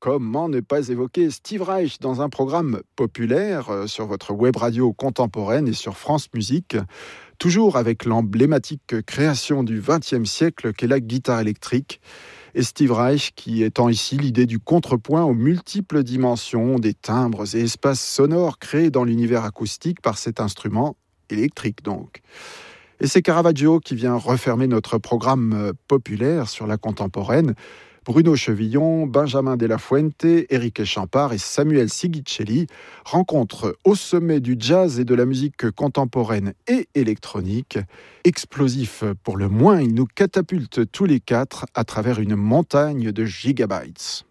Comment ne pas évoquer Steve Reich dans un programme populaire sur votre web radio contemporaine et sur France Musique, toujours avec l'emblématique création du XXe siècle qu'est la guitare électrique, et Steve Reich qui étend ici l'idée du contrepoint aux multiples dimensions des timbres et espaces sonores créés dans l'univers acoustique par cet instrument électrique donc. Et c'est Caravaggio qui vient refermer notre programme populaire sur la contemporaine. Bruno Chevillon, Benjamin de la Fuente, Éric Champard et Samuel Sigicelli rencontrent au sommet du jazz et de la musique contemporaine et électronique. Explosif pour le moins, ils nous catapultent tous les quatre à travers une montagne de gigabytes.